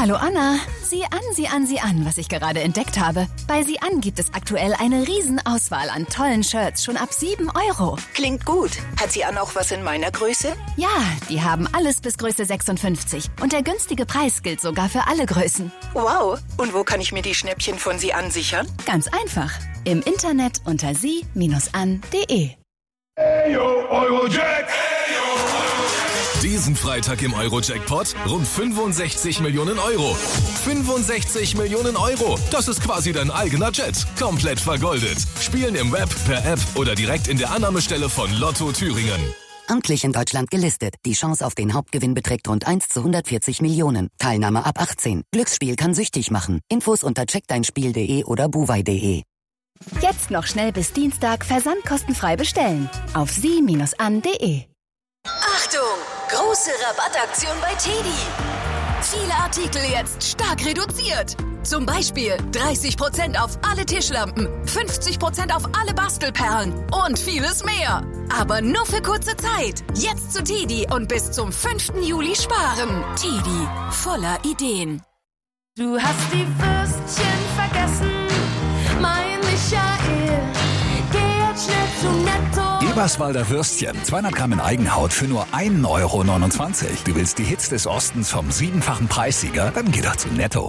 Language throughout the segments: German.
Hallo Anna. Sieh an, was ich gerade entdeckt habe. Bei Sieh an gibt es aktuell eine Riesenauswahl an tollen Shirts schon ab 7 €. Klingt gut. Hat Sieh an auch was in meiner Größe? Ja, die haben alles bis Größe 56. Und der günstige Preis gilt sogar für alle Größen. Wow. Und wo kann ich mir die Schnäppchen von Sieh an sichern? Ganz einfach. Im Internet unter sie-an.de. Eyo, Eurojack! Diesen Freitag im Euro-Jackpot rund 65 Millionen Euro. 65 Millionen Euro. Das ist quasi dein eigener Jet. Komplett vergoldet. Spielen im Web, per App oder direkt in der Annahmestelle von Lotto Thüringen. Amtlich in Deutschland gelistet. Die Chance auf den Hauptgewinn beträgt rund 1 zu 140 Millionen. Teilnahme ab 18. Glücksspiel kann süchtig machen. Infos unter checkdeinspiel.de oder buwei.de. Jetzt noch schnell bis Dienstag versandkostenfrei bestellen. Auf sie-an.de. Achtung! Große Rabattaktion bei TEDi. Viele Artikel jetzt stark reduziert. Zum Beispiel 30% auf alle Tischlampen, 50% auf alle Bastelperlen und vieles mehr. Aber nur für kurze Zeit. Jetzt zu TEDi und bis zum 5. Juli sparen. TEDi, voller Ideen. Du hast die Würstchen vergessen, mein Michael. Geh jetzt schnell zu Netto. Eberswalder Würstchen, 200 Gramm in Eigenhaut für nur 1,29 €. Du willst die Hits des Ostens vom 7-fachen Preissieger? Dann geh doch zu Netto.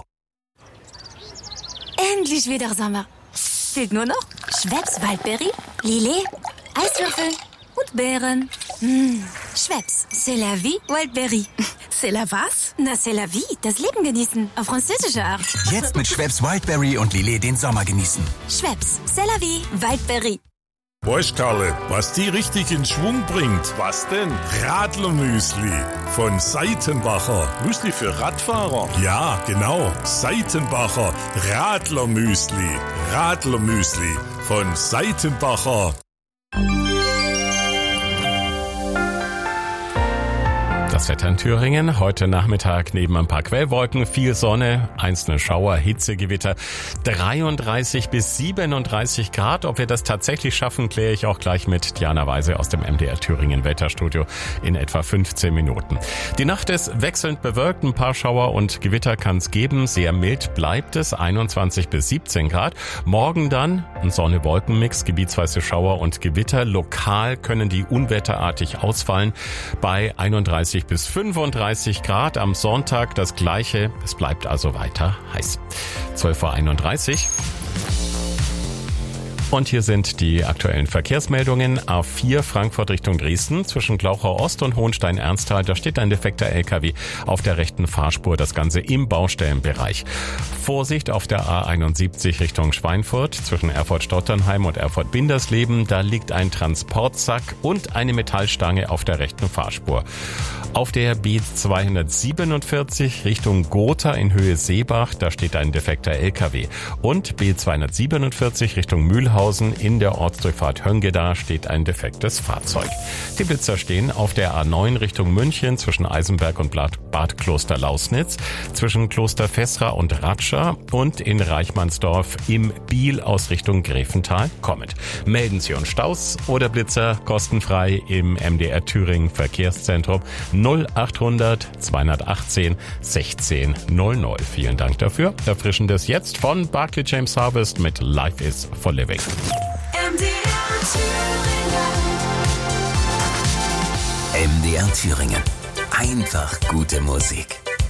Endlich wieder Sommer. Fehlt nur noch Schweppes Waldberry, Lillet, Eiswürfel und Beeren. Schweppes, c'est la vie, Waldberry. C'est la was? Na, c'est la vie, das Leben genießen, auf französische Art. Jetzt mit Schweppes Wildberry und Lillet den Sommer genießen. Schweppes, c'est la vie, Waldberry. Weißt Karle, was die richtig in Schwung bringt? Was denn? Radlermüsli von Seitenbacher. Müsli für Radfahrer? Ja, genau. Seitenbacher Radlermüsli. Radlermüsli von Seitenbacher. Das Wetter in Thüringen. Heute Nachmittag neben ein paar Quellwolken viel Sonne, einzelne Schauer, Hitzegewitter. 33 bis 37 Grad. Ob wir das tatsächlich schaffen, kläre ich auch gleich mit Diana Weise aus dem MDR Thüringen Wetterstudio in etwa 15 Minuten. Die Nacht ist wechselnd bewölkt. Ein paar Schauer und Gewitter kann es geben. Sehr mild bleibt es, 21 bis 17 Grad. Morgen dann ein Sonne-Wolken-Mix, gebietsweise Schauer und Gewitter. Lokal können die unwetterartig ausfallen bei 31 bis 35 Grad. Am Sonntag das Gleiche. Es bleibt also weiter heiß. 12:31 Uhr. Und hier sind die aktuellen Verkehrsmeldungen. A4 Frankfurt Richtung Dresden zwischen Glauchau Ost und Hohenstein-Ernsthal. Da steht ein defekter LKW auf der rechten Fahrspur. Das Ganze im Baustellenbereich. Vorsicht auf der A71 Richtung Schweinfurt zwischen Erfurt-Stotternheim und Erfurt-Bindersleben. Da liegt ein Transportsack und eine Metallstange auf der rechten Fahrspur. Auf der B247 Richtung Gotha in Höhe Seebach. Da steht ein defekter LKW. Und B247 Richtung Mühlhausen in der Ortsdurchfahrt Höngeda steht ein defektes Fahrzeug. Die Blitzer stehen auf der A9 Richtung München zwischen Eisenberg und Bad Kloster-Lausnitz, zwischen Kloster Fessra und Ratscha und in Reichmannsdorf im Biel aus Richtung Gräfental kommend. Melden Sie uns Staus oder Blitzer kostenfrei im MDR Thüringen Verkehrszentrum 0800 218 16 00. Vielen Dank dafür. Erfrischendes jetzt von Barclay James Harvest mit Life is for Living. MDR Thüringen. Einfach gute Musik.